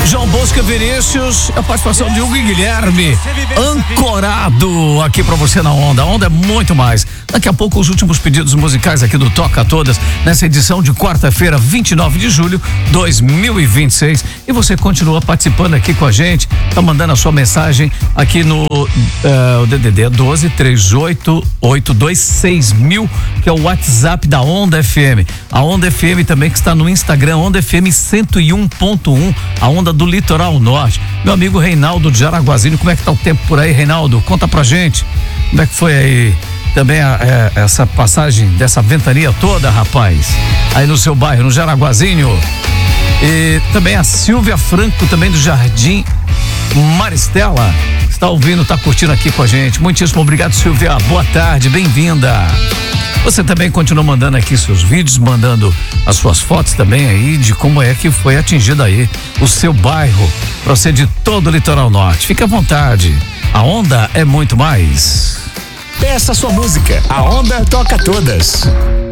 João Bosco Vinícius, a participação de Hugo e Guilherme, ancorado aqui pra você na Onda. A Onda é muito mais. Daqui a pouco os últimos pedidos musicais aqui do Toca Todas, nessa edição de quarta-feira, 29 de julho, 2026. E você continua participando aqui com a gente, tá mandando a sua mensagem aqui no o DDD 1238826000, que é o WhatsApp da Onda FM. A Onda FM também que está no Instagram, Onda FM 101.1, a Onda do Litoral Norte. Meu amigo Reinaldo de Jaraguazinho, como é que tá o tempo por aí, Reinaldo? Conta pra gente, como é que foi aí também essa passagem dessa ventania toda, rapaz, aí no seu bairro, no Jaraguazinho. E também a Silvia Franco, também do Jardim Maristela, está ouvindo, está curtindo aqui com a gente. Muitíssimo obrigado, Silvia, boa tarde, bem-vinda. Você também continua mandando aqui seus vídeos, mandando as suas fotos também aí de como é que foi atingido aí o seu bairro, para você de todo o Litoral Norte. Fique à vontade, a Onda é muito mais. Peça sua música, a Onda toca todas.